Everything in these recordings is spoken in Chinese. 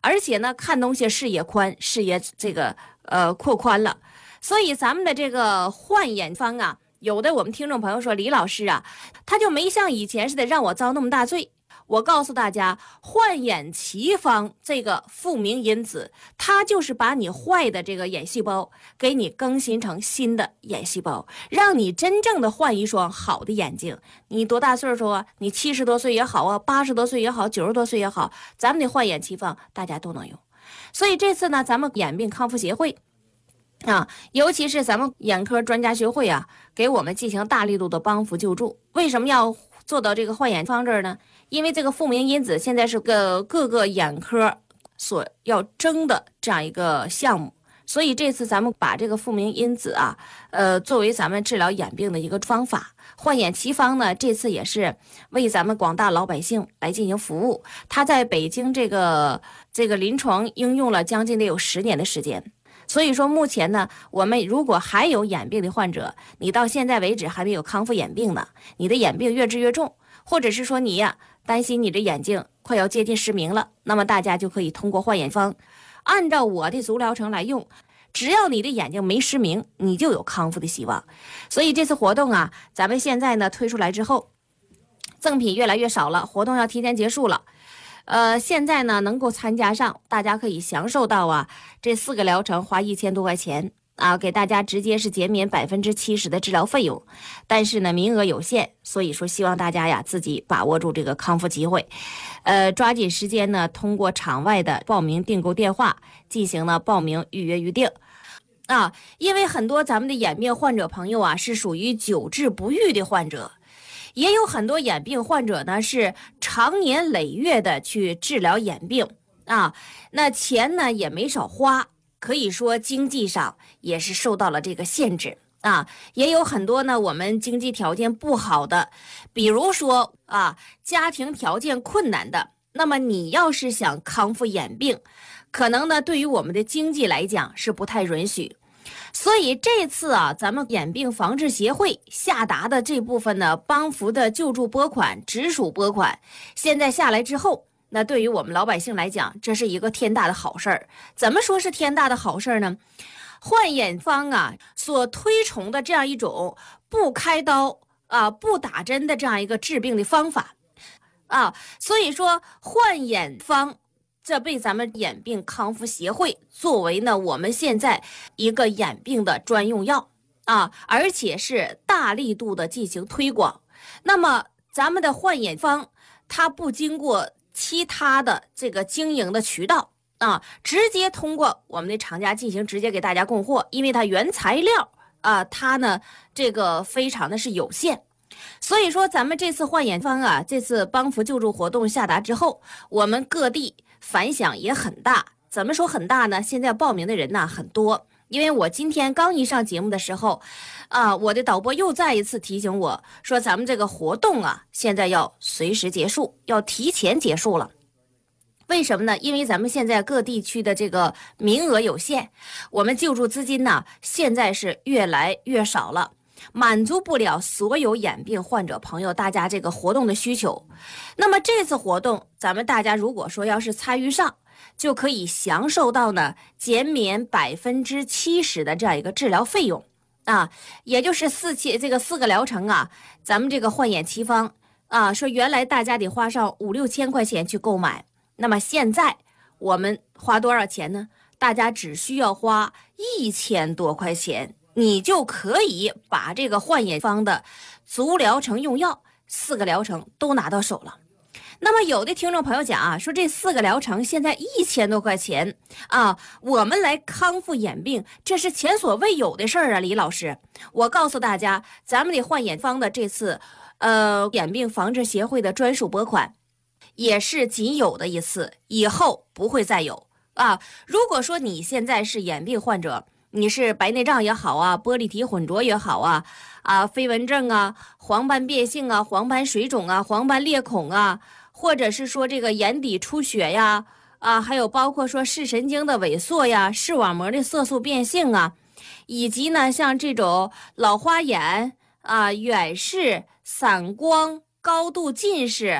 而且呢看东西视野宽，视野这个扩宽了。所以咱们的这个换眼方啊，有的我们听众朋友说，李老师啊，他就没像以前似的让我遭那么大罪。我告诉大家，换眼奇方这个复明因子，它就是把你坏的这个眼细胞给你更新成新的眼细胞，让你真正的换一双好的眼睛。你多大岁数啊？你70多岁也好啊，80多岁也好，90多岁也好，咱们的换眼奇方大家都能用。所以这次呢，咱们眼病康复协会尤其是咱们眼科专家学会啊，给我们进行大力度的帮扶救助。为什么要做到这个换眼方这儿呢？因为这个复明因子现在是各个眼科所要争的这样一个项目，所以这次咱们把这个复明因子啊，作为咱们治疗眼病的一个方法。换眼奇方呢，这次也是为咱们广大老百姓来进行服务。它在北京这个临床应用了将近得有10年的时间。所以说目前呢，我们如果还有眼病的患者，你到现在为止还没有康复眼病呢，你的眼病越治越重，或者是说你呀担心你的眼睛快要接近失明了，那么大家就可以通过换眼方，按照我的足疗程来用，只要你的眼睛没失明，你就有康复的希望。所以这次活动啊，咱们现在呢推出来之后，赠品越来越少了，活动要提前结束了。现在呢能够参加上，大家可以享受到啊这4个疗程花1000多块钱啊，给大家直接是减免70%的治疗费用。但是呢名额有限，所以说希望大家呀自己把握住这个康复机会，抓紧时间呢通过场外的报名订购电话进行呢报名预约预定因为很多咱们的眼病患者朋友啊是属于久治不愈的患者。也有很多眼病患者呢是长年累月的去治疗眼病那钱呢也没少花，可以说经济上也是受到了这个限制也有很多呢我们经济条件不好的，比如说家庭条件困难的，那么你要是想康复眼病，可能呢对于我们的经济来讲是不太允许。所以这次咱们眼病防治协会下达的这部分呢帮扶的救助拨款、直属拨款，现在下来之后，那对于我们老百姓来讲，这是一个天大的好事儿。怎么说是天大的好事儿呢？换眼方所推崇的这样一种不开刀不打针的这样一个治病的方法所以说换眼方这被咱们眼病康复协会作为呢我们现在一个眼病的专用药而且是大力度的进行推广。那么咱们的换眼方它不经过其他的这个经营的渠道直接通过我们的厂家进行直接给大家供货，因为它原材料它呢这个非常的是有限。所以说咱们这次换眼方这次帮扶救助活动下达之后，我们各地反响也很大。怎么说很大呢？现在报名的人呢很多，因为我今天刚一上节目的时候我的导播又再一次提醒我说，咱们这个活动现在要随时结束，要提前结束了。为什么呢？因为咱们现在各地区的这个名额有限，我们救助资金呢现在是越来越少了，满足不了所有眼病患者朋友大家这个活动的需求。那么这次活动咱们大家如果说要是参与上，就可以享受到呢减免70%的这样一个治疗费用也就是这个4个疗程咱们这个换眼奇方说原来大家得花上5-6千块钱去购买，那么现在我们花多少钱呢？大家只需要花1000多块钱，你就可以把这个换眼方的足疗程用药4个疗程都拿到手了。那么有的听众朋友讲说这4个疗程现在1000多块钱我们来康复眼病，这是前所未有的事儿李老师。我告诉大家，咱们的换眼方的这次眼病防治协会的专属拨款也是仅有的一次，以后不会再有如果说你现在是眼病患者，你是白内障也好玻璃体混浊也好飞蚊症黄斑变性黄斑水肿黄斑裂孔或者是说这个眼底出血呀还有包括说视神经的萎缩呀、视网膜的色素变性以及呢像这种老花眼远视、散光、高度近视，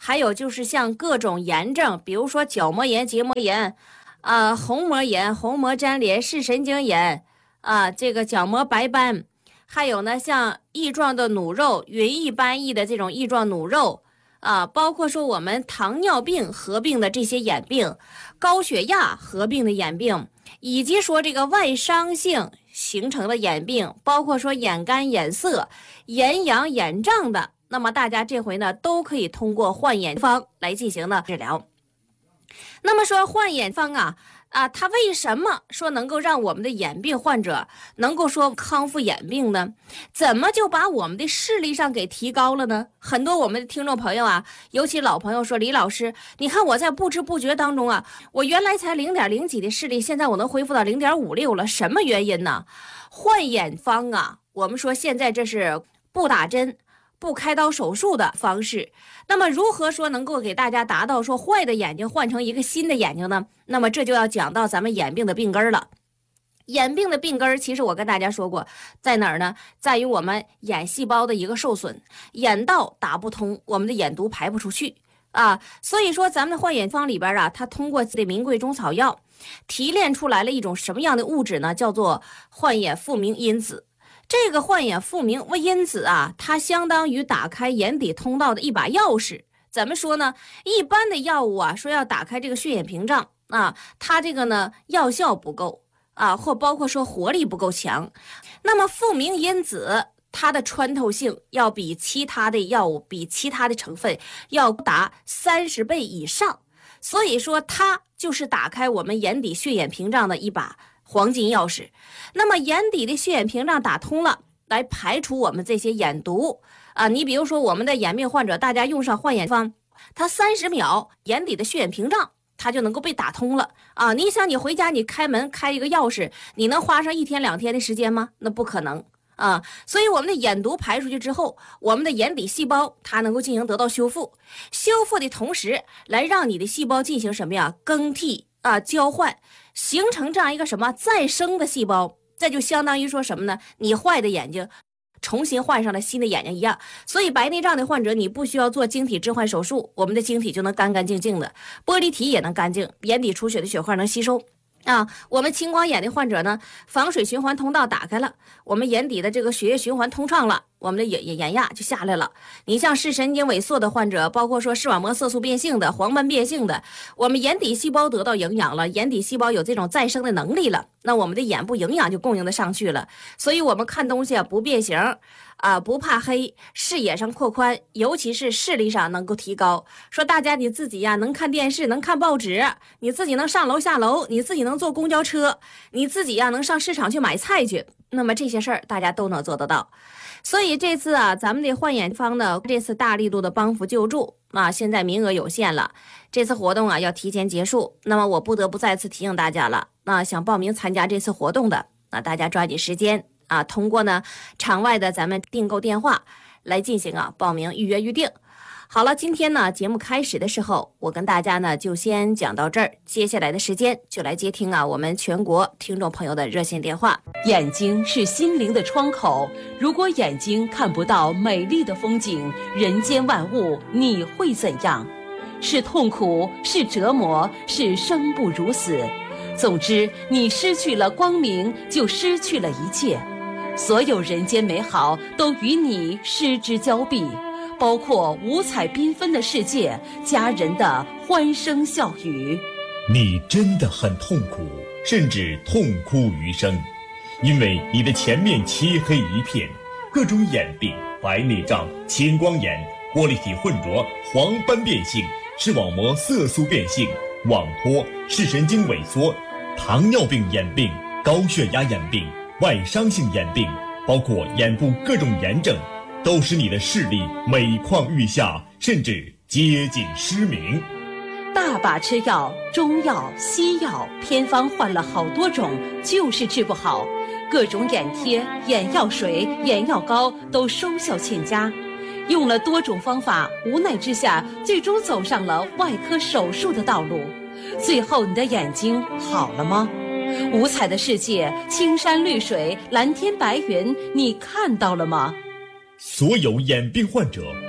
还有就是像各种炎症，比如说角膜炎、结膜炎，虹膜炎、虹膜粘连、视神经炎，这个角膜白斑，还有呢像翼状的弩肉、云翼斑翼的这种翼状弩肉，包括说我们糖尿病合并的这些眼病，高血压合并的眼病，以及说这个外伤性形成的眼病，包括说眼干、眼涩、眼痒、眼胀的，那么大家这回呢都可以通过焕眼方来进行呢治疗。那么说焕眼方它为什么说能够让我们的眼病患者能够说康复眼病呢？怎么就把我们的视力上给提高了呢？很多我们的听众朋友尤其老朋友说，李老师，你看我在不知不觉当中我原来才0.0几的视力，现在我能恢复到0.56了，什么原因呢？焕眼方我们说现在这是不打针、不开刀手术的方式，那么如何说能够给大家达到说坏的眼睛换成一个新的眼睛呢？那么这就要讲到咱们眼病的病根了。眼病的病根其实我跟大家说过，在哪儿呢？在于我们眼细胞的一个受损，眼道打不通，我们的眼毒排不出去所以说咱们的焕眼方里边它通过这名贵中草药提炼出来了一种什么样的物质呢？叫做焕眼复明因子。这个焕眼复明因子它相当于打开眼底通道的一把钥匙。怎么说呢？一般的药物说要打开这个血眼屏障它这个呢药效不够或包括说活力不够强。那么复明因子它的穿透性要比其他的药物、比其他的成分要达30倍以上，所以说它就是打开我们眼底血眼屏障的一把黄金钥匙。那么眼底的血眼屏障打通了，来排除我们这些眼毒你比如说我们的眼病患者，大家用上焕眼方，它30秒眼底的血眼屏障它就能够被打通了你想你回家你开门开一个钥匙，你能花上1天2天的时间吗？那不可能所以我们的眼毒排出去之后，我们的眼底细胞它能够进行得到修复，修复的同时来让你的细胞进行什么呀？更替交换，形成这样一个什么再生的细胞。这就相当于说什么呢？你坏的眼睛重新换上了新的眼睛一样。所以白内障的患者你不需要做晶体置换手术，我们的晶体就能干干净净的，玻璃体也能干净，眼底出血的血块能吸收我们青光眼的患者呢，防水循环通道打开了，我们眼底的这个血液循环通畅了，我们的眼压就下来了。你像视神经萎缩的患者，包括说视网膜色素变性的、黄斑变性的，我们眼底细胞得到营养了，眼底细胞有这种再生的能力了，那我们的眼部营养就供应得上去了，所以我们看东西不变形不怕黑，视野上扩宽，尤其是视力上能够提高。说大家你自己能看电视，能看报纸，你自己能上楼下楼，你自己能坐公交车，你自己能上市场去买菜去，那么这些事儿大家都能做得到。所以这次咱们的焕眼方呢，这次大力度的帮扶救助现在名额有限了，这次活动要提前结束。那么我不得不再次提醒大家了，想报名参加这次活动的大家抓紧时间通过呢场外的咱们订购电话来进行报名预约预定。好了，今天呢节目开始的时候，我跟大家呢就先讲到这儿，接下来的时间就来接听我们全国听众朋友的热线电话。 眼睛是心灵的窗口，如果眼睛看不到美丽的风景，人间万物，你会怎样？是痛苦，是折磨，是生不如死。总之，你失去了光明，就失去了一切。所有人间美好都与你失之交臂，包括五彩缤纷的世界，家人的欢声笑语。 你真的很痛苦，甚至痛哭余生，因为你的前面漆黑一片，各种眼病、白内障、青光眼、玻璃体混浊、黄斑变性、视网膜色素变性、网脱、视神经萎缩、糖尿病眼病、高血压眼病、外伤性眼病，包括眼部各种炎症，都使你的视力每况愈下，甚至接近失明。 大把吃药，中药、西药，偏方换了好多种，就是治不好。各种眼贴、眼药水、眼药膏都收效欠佳。用了多种方法，无奈之下，最终走上了外科手术的道路。最后，你的眼睛好了吗？五彩的世界，青山绿水，蓝天白云，你看到了吗？ 所有眼病患者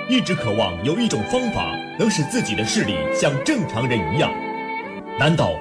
一直渴望有一种方法能使自己的视力像正常人一样。难道